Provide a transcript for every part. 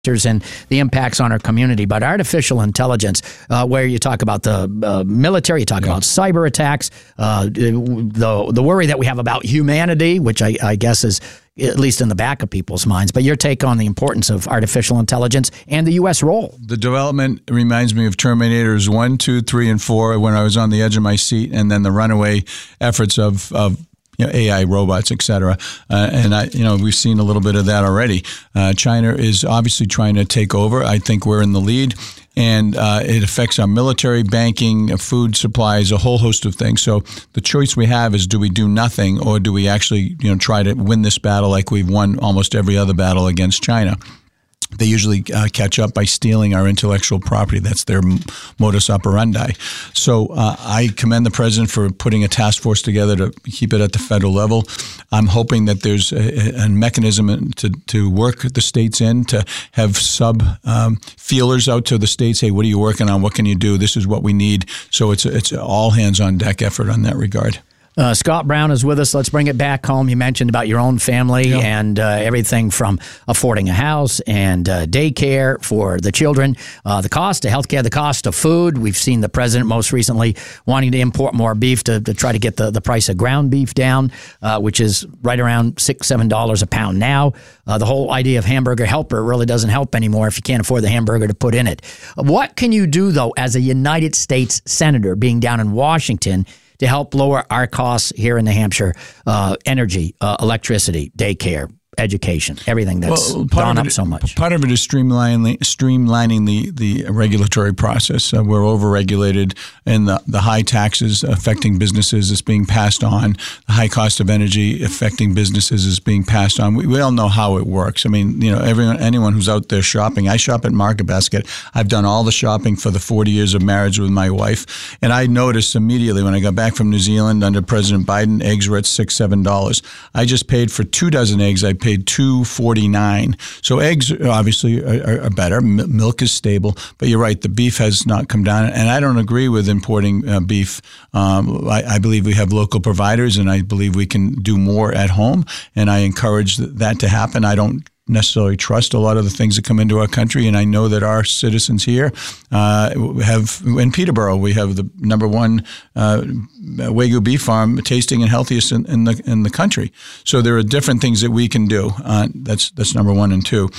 and the impacts on our community. But artificial intelligence, where you talk about the military, you talk about cyber attacks, the worry that we have about humanity, which I guess is at least in the back of people's minds. But your take on the importance of artificial intelligence and the U.S. role. The development reminds me of Terminators 1, 2, 3, and 4 when I was on the edge of my seat, and then the runaway efforts of AI robots, et cetera. And we've seen a little bit of that already. China is obviously trying to take over. I think we're in the lead. And it affects our military, banking, food supplies, a whole host of things. So the choice we have is, do we do nothing, or do we actually try to win this battle like we've won almost every other battle against China? They usually catch up by stealing our intellectual property. That's their modus operandi. So I commend the president for putting a task force together to keep it at the federal level. I'm hoping that there's a mechanism to work the states in, to have feelers out to the states. Hey, what are you working on? What can you do? This is what we need. So it's an all hands on deck effort on that regard. Scott Brown is with us. Let's bring it back home. You mentioned about your own family and everything from affording a house and daycare for the children, the cost of healthcare, the cost of food. We've seen the president most recently wanting to import more beef to try to get the price of ground beef down, which is right around $6-7 a pound now. The whole idea of hamburger helper really doesn't help anymore if you can't afford the hamburger to put in it. What can you do, though, as a United States Senator being down in Washington to help lower our costs here in New Hampshire, energy, electricity, daycare, education, everything that's gone up so much? Part of it is streamlining the regulatory process. We're overregulated, and the high taxes affecting businesses is being passed on. The high cost of energy affecting businesses is being passed on. We all know how it works. I mean, anyone who's out there shopping, I shop at Market Basket. I've done all the shopping for the 40 years of marriage with my wife, and I noticed immediately when I got back from New Zealand under President Biden, eggs were at $6-7. I just paid for 2 dozen eggs. I paid $2.49. So eggs obviously are better. Milk is stable, but you're right. The beef has not come down, and I don't agree with importing beef. I believe we have local providers, and I believe we can do more at home, and I encourage that to happen. I don't necessarily trust a lot of the things that come into our country, and I know that our citizens here have, in Peterborough, we have the number one Wagyu beef farm, tasting and healthiest in the country. So there are different things that we can do. That's number one and two.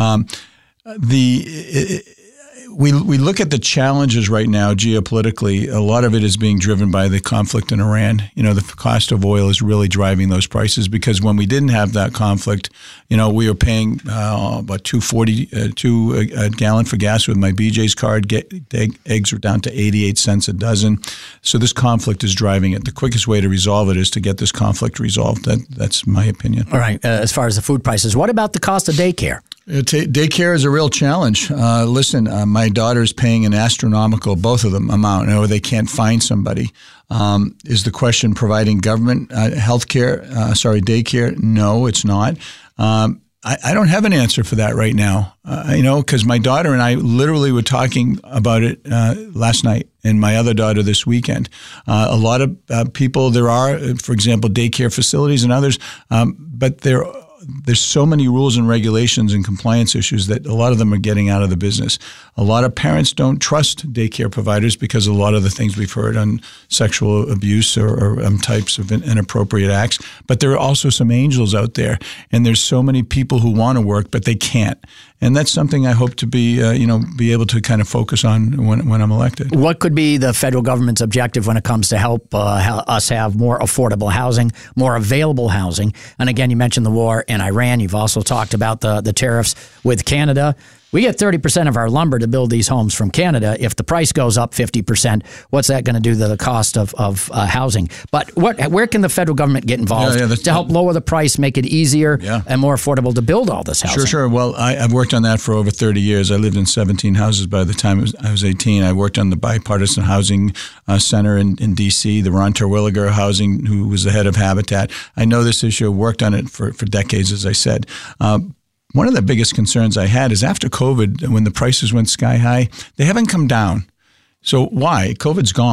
We look at the challenges right now geopolitically. A lot of it is being driven by the conflict in Iran. The cost of oil is really driving those prices, because when we didn't have that conflict, we were paying about $2.40 a gallon for gas with my BJ's card. Eggs were down to 88 cents a dozen. So this conflict is driving it. The quickest way to resolve it is to get this conflict resolved. That's my opinion. All right. As far as the food prices, what about the cost of daycare? Daycare is a real challenge. Listen, my daughter's paying an astronomical, both of them, amount, or they can't find somebody. Is the question providing government daycare? No, it's not. I don't have an answer for that right now, because my daughter and I literally were talking about it last night, and my other daughter this weekend. A lot of people, there are, for example, daycare facilities and others, but there's so many rules and regulations and compliance issues that a lot of them are getting out of the business. A lot of parents don't trust daycare providers because of a lot of the things we've heard on sexual abuse or types of inappropriate acts. But there are also some angels out there, and there's so many people who want to work, but they can't. And that's something I hope to be able to kind of focus on when I'm elected. What could be the federal government's objective when it comes to help us have more affordable housing, more available housing? And again, you mentioned the war in Iran. You've also talked about the tariffs with Canada. We get 30% of our lumber to build these homes from Canada. If the price goes up 50%, what's that going to do to the cost of housing? But where can the federal government get involved to help lower the price, make it easier and more affordable to build all this housing? Sure. Well, I've worked on that for over 30 years. I lived in 17 houses by the time I was 18. I worked on the Bipartisan Housing Center in D.C., the Ron Terwilliger Housing, who was the head of Habitat. I know this issue. I worked on it for decades, as I said. One of the biggest concerns I had is after COVID, when the prices went sky high, they haven't come down. So why? COVID's gone.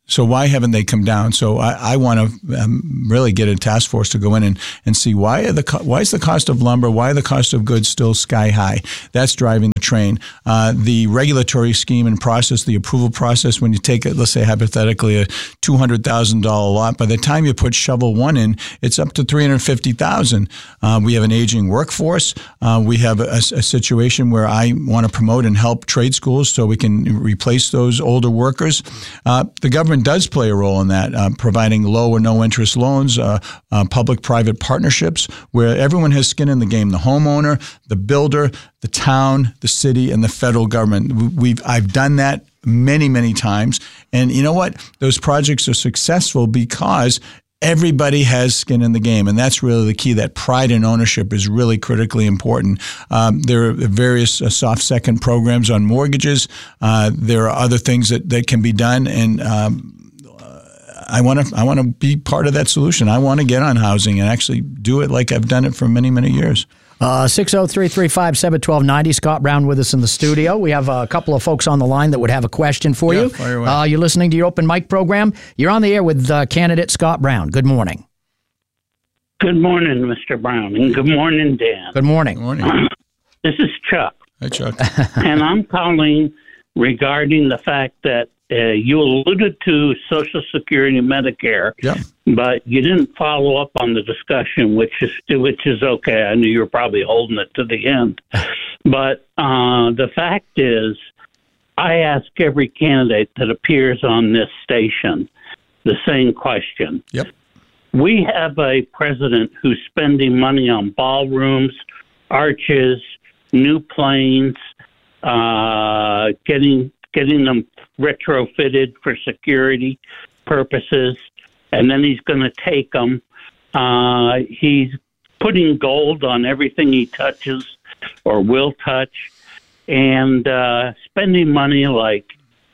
So why haven't they come down? So I want to really get a task force to go in and see why is the cost of lumber, why are the cost of goods still sky high? That's driving the train. The regulatory scheme and process, the approval process, when you take it, let's say hypothetically a $200,000 lot, by the time you put shovel one in, it's up to $350,000. We have an aging workforce. We have a situation where I want to promote and help trade schools so we can replace those older workers. The government does play a role in that, providing low or no interest loans, public-private partnerships where everyone has skin in the game, the homeowner, the builder, the town, the city, and the federal government. I've done that many, many times. And you know what? Those projects are successful because everybody has skin in the game, and that's really the key. That pride and ownership is really critically important. There are various soft second programs on mortgages. There are other things that can be done, and I want to be part of that solution. I want to get on housing and actually do it like I've done it for many, many years. 603-357-1290. Scott Brown with us in the studio. We have a couple of folks on the line that would have a question for you. Fire away. You're listening to your open mic program. You're on the air with candidate Scott Brown. Good morning. Good morning, Mr. Brown, and good morning, Dan. Good morning. Good morning. This is Chuck. Hi, Chuck. And I'm calling regarding the fact that you alluded to Social Security and Medicare, Yeah. but you didn't follow up on the discussion, which is okay. I knew you were probably holding it to the end. But the fact is, I ask every candidate that appears on this station the same question. Yep. We have a president who's spending money on ballrooms, arches, new planes, getting them retrofitted for security purposes, and then he's going to take them. He's putting gold on everything he touches or will touch, and spending money like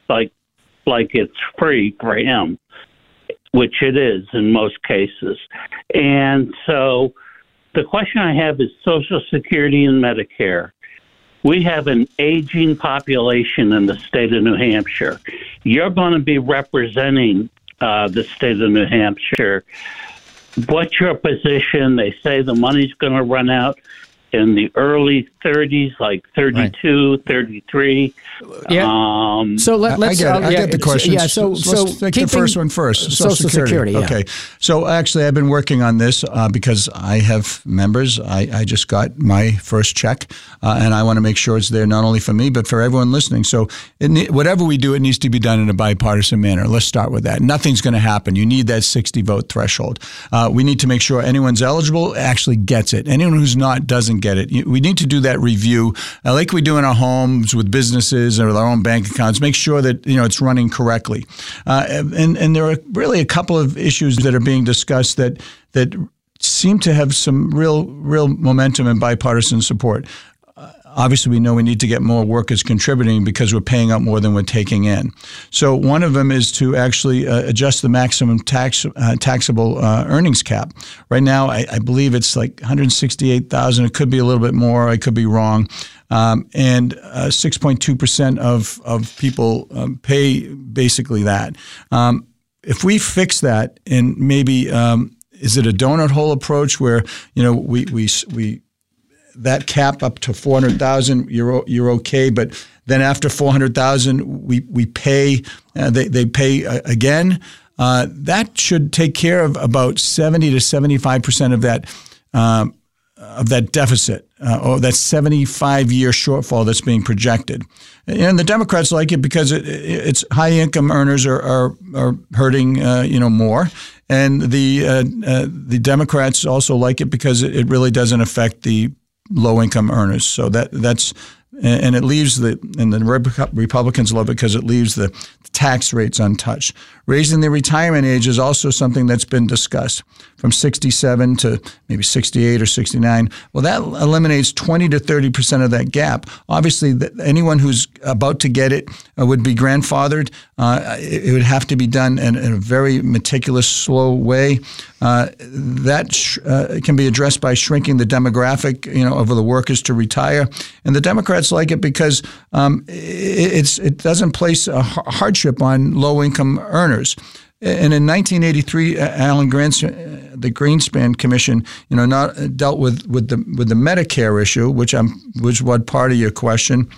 it's free for him, which it is in most cases. And so the question I have is Social Security and Medicare. We have an aging population in the state of New Hampshire. You're going to be representing the state of New Hampshire. What's your position? They say the money's going to run out in the early 30s, like 32, right. 33. Yeah. So let's. I get the question. Yeah. So let's take the first one first. Social Security. Yeah. Okay. So actually, I've been working on this because I have members. I just got my first check, and I want to make sure it's there not only for me but for everyone listening. So whatever we do, it needs to be done in a bipartisan manner. Let's start with that. Nothing's going to happen. You need that 60 vote threshold. We need to make sure anyone's eligible actually gets it. Anyone who's not doesn't get it. We need to do that review like we do in our homes with businesses or their own bank accounts. Make sure that it's running correctly. And there are really a couple of issues that are being discussed that seem to have some real momentum and bipartisan support. Obviously, we know we need to get more workers contributing because we're paying out more than we're taking in. So one of them is to actually adjust the maximum taxable earnings cap. Right now, I believe it's like $168,000. It could be a little bit more. I could be wrong. And 6.2% of people pay basically that. If we fix that, and maybe is it a donut hole approach where we that cap up to 400,000, you're okay, but then after 400,000, we pay. They pay again. That should take care of about 70 to 75% of that deficit, or that 75-year shortfall that's being projected. And the Democrats like it because it's high-income earners are hurting, more. And the Democrats also like it because it really doesn't affect the low-income earners. So that's and it leaves the Republicans love it because it leaves the tax rates untouched. Raising the retirement age is also something that's been discussed from 67 to maybe 68 or 69. Well, that eliminates 20 to 30% of that gap. Obviously, anyone who's about to get it would be grandfathered. It would have to be done in a very meticulous, slow way. That can be addressed by shrinking the demographic, of the workers to retire. And the Democrats like it because it doesn't place a hardship on low-income earners. And in 1983, Alan Greenspan, the Greenspan Commission, not dealt with the Medicare issue, which was part of your question.